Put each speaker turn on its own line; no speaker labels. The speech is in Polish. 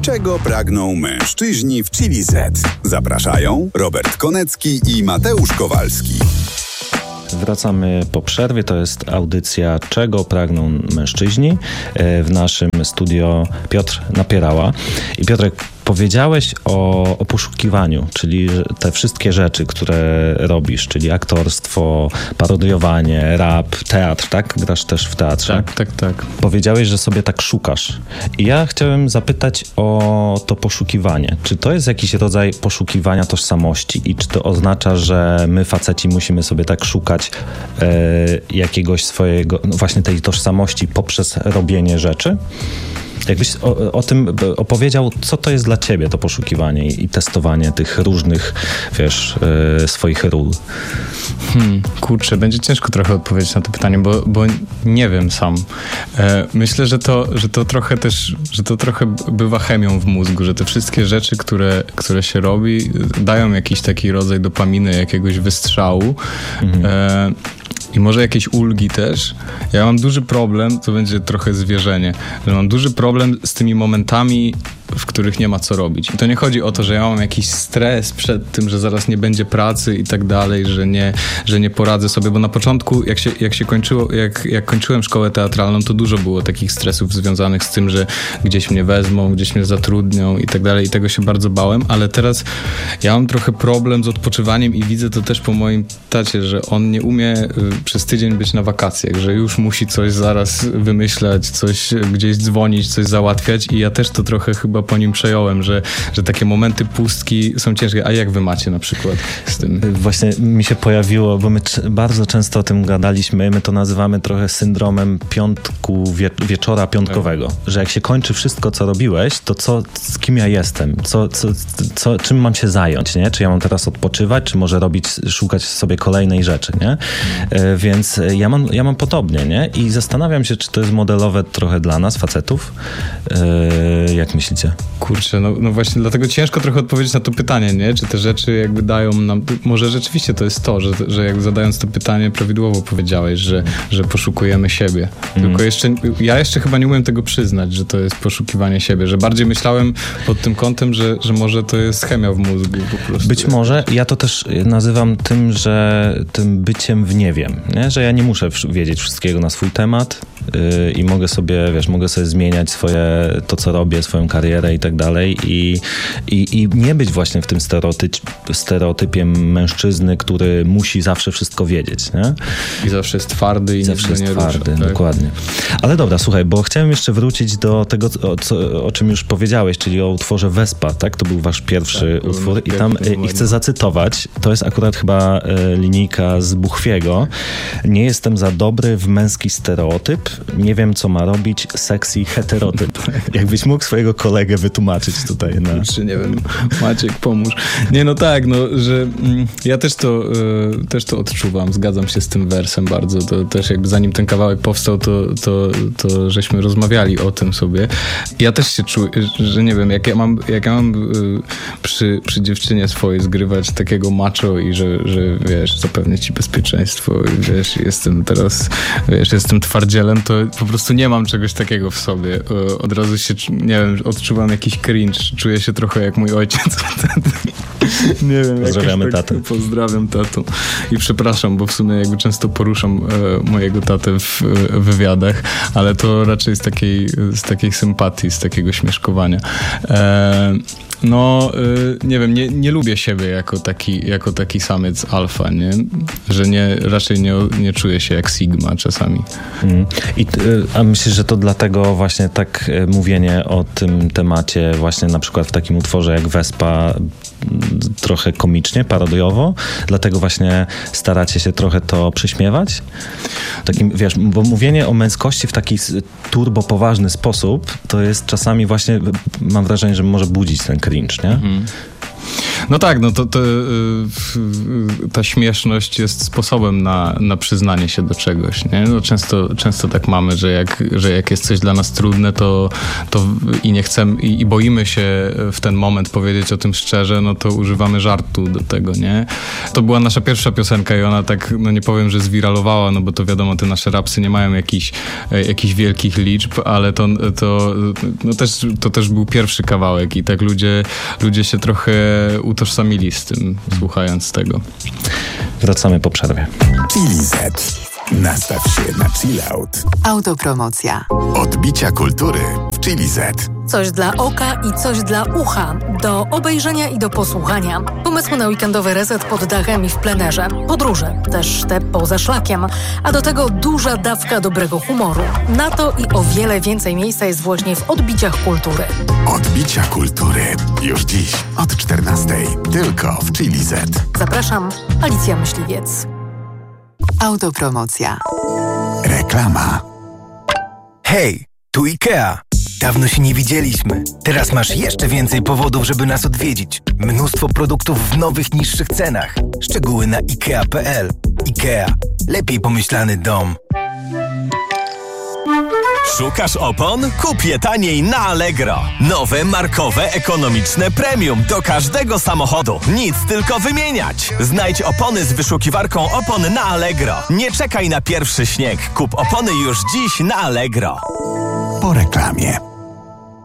Czego pragną mężczyźni w Chili Z? Zapraszają Robert Konecki i Mateusz Kowalski.
Wracamy po przerwie. To jest audycja Czego pragną mężczyźni. W naszym studio Piotr Napierała. I Piotrek, powiedziałeś o poszukiwaniu, czyli te wszystkie rzeczy, które robisz, czyli aktorstwo, parodiowanie, rap, teatr, tak? Grasz też w teatrze.
Tak.
Powiedziałeś, że sobie tak szukasz. I ja chciałem zapytać o to poszukiwanie. Czy to jest jakiś rodzaj poszukiwania tożsamości i czy to oznacza, że my faceci musimy sobie tak szukać jakiegoś swojego, no właśnie tej tożsamości poprzez robienie rzeczy? Jakbyś o tym opowiedział, co to jest dla ciebie to poszukiwanie i testowanie tych różnych, swoich ról?
Kurczę, będzie ciężko trochę odpowiedzieć na to pytanie, bo nie wiem sam. Myślę, że to trochę bywa chemią w mózgu, że te wszystkie rzeczy, które się robi, dają jakiś taki rodzaj dopaminy, jakiegoś wystrzału. I może jakieś ulgi też. Ja mam duży problem, to będzie trochę zwierzenie, że mam duży problem z tymi momentami, w których nie ma co robić. I to nie chodzi o to, że ja mam jakiś stres przed tym, że zaraz nie będzie pracy i tak dalej, że nie poradzę sobie, bo na początku, jak kończyłem szkołę teatralną, to dużo było takich stresów związanych z tym, że gdzieś mnie wezmą, gdzieś mnie zatrudnią i tak dalej, i tego się bardzo bałem, ale teraz ja mam trochę problem z odpoczywaniem i widzę to też po moim tacie, że on nie umie przez tydzień być na wakacjach, że już musi coś zaraz wymyślać, coś gdzieś dzwonić, coś załatwiać i ja też to trochę chyba po nim przejąłem, że takie momenty pustki są ciężkie. A jak wy macie na przykład z tym?
Właśnie mi się pojawiło, bo my bardzo często o tym gadaliśmy, my to nazywamy trochę syndromem wieczora piątkowego, że jak się kończy wszystko, co robiłeś, to z kim ja jestem? Czym mam się zająć, nie? Czy ja mam teraz odpoczywać, czy może szukać sobie kolejnej rzeczy, nie? Więc ja mam podobnie, nie? I zastanawiam się, czy to jest modelowe trochę dla nas, facetów. Jak myślicie?
Kurczę, no właśnie dlatego ciężko trochę odpowiedzieć na to pytanie, nie? Czy te rzeczy jakby dają nam... Może rzeczywiście to jest to, że jak zadając to pytanie prawidłowo powiedziałeś, że poszukujemy siebie. Tylko ja jeszcze chyba nie umiem tego przyznać, że to jest poszukiwanie siebie, że bardziej myślałem pod tym kątem, że może to jest chemia w mózgu po prostu.
Być może. Ja to też nazywam tym byciem w nie wiem, nie? Że ja nie muszę wiedzieć wszystkiego na swój temat i mogę sobie zmieniać to, co robię, swoją karierę i tak dalej i nie być właśnie w tym stereotypie mężczyzny, który musi zawsze wszystko wiedzieć, nie?
I zawsze jest twardy i
zawsze jest twardy,
rusza, tak?
Dokładnie. Ale dobra, słuchaj, bo chciałem jeszcze wrócić do tego, o czym już powiedziałeś, czyli o utworze Wespa, tak? To był wasz pierwszy utwór i chcę zacytować, to jest akurat chyba linijka z Buchwiego. Nie jestem za dobry w męski stereotyp, nie wiem, co ma robić sexy heterotyp. Jakbyś mógł swojego kolegę wytłumaczyć tutaj.
Czy nie wiem, Maciek, pomóż. Nie, no tak, że ja też to odczuwam, zgadzam się z tym wersem bardzo. To też jakby zanim ten kawałek powstał, to żeśmy rozmawiali o tym sobie. Ja też się czuję, że nie wiem, jak ja mam przy dziewczynie swojej zgrywać takiego macho i że wiesz, zapewnię ci bezpieczeństwo i wiesz, jestem twardzielem, to po prostu nie mam czegoś takiego w sobie. Od razu się, nie wiem, odczuwam jakiś cringe. Czuję się trochę jak mój ojciec wtedy. Nie wiem.
Pozdrawiamy tatę.
Pozdrawiam tatę. I przepraszam, bo w sumie jakby często poruszam mojego tatę w wywiadach, ale to raczej z takiej sympatii, z takiego śmieszkowania. Nie wiem, nie lubię siebie jako taki samiec alfa, nie? Że raczej nie czuję się jak Sigma czasami.
A myślisz, że to dlatego właśnie tak mówienie o tym temacie właśnie na przykład w takim utworze jak Wespa trochę komicznie, parodiowo? Dlatego właśnie staracie się trochę to prześmiewać? Takim, wiesz, bo mówienie o męskości w taki turbo poważny sposób to jest czasami właśnie, mam wrażenie, że może budzić ten cringe, nie?
No tak, no to ta śmieszność jest sposobem na przyznanie się do czegoś, nie? No często tak mamy, że jak jest coś dla nas trudne, to i nie chcemy, i boimy się w ten moment powiedzieć o tym szczerze, no to używamy żartu do tego, nie? To była nasza pierwsza piosenka i ona tak, no nie powiem, że zwiralowała, no bo to wiadomo, te nasze rapsy nie mają jakichś wielkich liczb, ale to też był pierwszy kawałek i tak ludzie się trochę utożsamili z tym, słuchając tego.
Wracamy po przerwie.
Chili Z. Nastaw się na chill out.
Autopromocja.
Odbicia kultury w Chili Z.
Coś dla oka i coś dla ucha. Do obejrzenia i do posłuchania. Pomysły na weekendowy reset pod dachem i w plenerze. Podróże, też te poza szlakiem. A do tego duża dawka dobrego humoru. Na to i o wiele więcej miejsca jest właśnie w Odbiciach Kultury.
Odbicia kultury. Już dziś od 14:00. Tylko w Chili Z.
Zapraszam, Alicja Myśliwiec.
Autopromocja.
Reklama.
Hej, tu IKEA. Dawno się nie widzieliśmy. Teraz masz jeszcze więcej powodów, żeby nas odwiedzić. Mnóstwo produktów w nowych, niższych cenach. Szczegóły na ikea.pl. IKEA. Lepiej pomyślany dom.
Szukasz opon? Kup je taniej na Allegro. Nowe, markowe, ekonomiczne premium do każdego samochodu. Nic tylko wymieniać. Znajdź opony z wyszukiwarką opon na Allegro. Nie czekaj na pierwszy śnieg. Kup opony już dziś na Allegro.
Po reklamie.